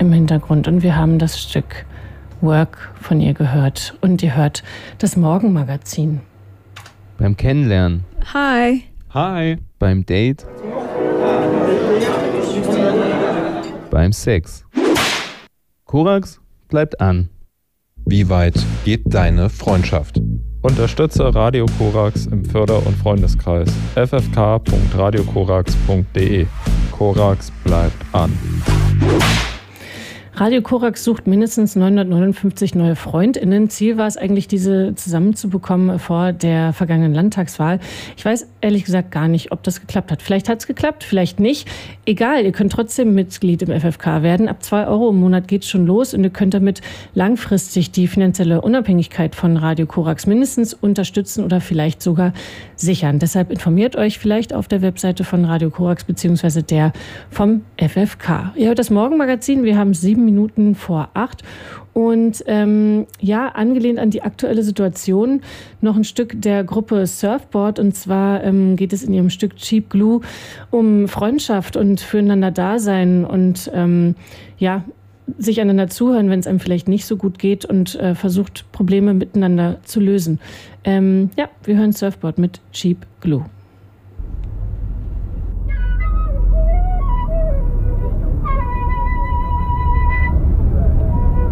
im Hintergrund und wir haben das Stück Work von ihr gehört und ihr hört das Morgenmagazin. Beim Kennenlernen. Hi. Hi. Beim Date. Beim Sex. Korax bleibt an. Wie weit geht deine Freundschaft? Unterstütze Radio Korax im Förder- und Freundeskreis. ffk.radiokorax.de. Korax bleibt an. Radio Korax sucht mindestens 959 neue FreundInnen. Ziel war es eigentlich, diese zusammenzubekommen vor der vergangenen Landtagswahl. Ich weiß ehrlich gesagt gar nicht, ob das geklappt hat. Vielleicht hat es geklappt, vielleicht nicht. Egal, ihr könnt trotzdem Mitglied im FFK werden. Ab 2 Euro im Monat geht's schon los und ihr könnt damit langfristig die finanzielle Unabhängigkeit von Radio Korax mindestens unterstützen oder vielleicht sogar sichern. Deshalb informiert euch vielleicht auf der Webseite von Radio Korax bzw. der vom FFK. Ihr hört das Morgenmagazin. Wir haben 7 Minuten vor 8 und angelehnt an die aktuelle Situation noch ein Stück der Gruppe Surfboard und zwar geht es in ihrem Stück Cheap Glue um Freundschaft und füreinander Dasein und sich einander zuhören, wenn es einem vielleicht nicht so gut geht und versucht Probleme miteinander zu lösen. Wir hören Surfboard mit Cheap Glue.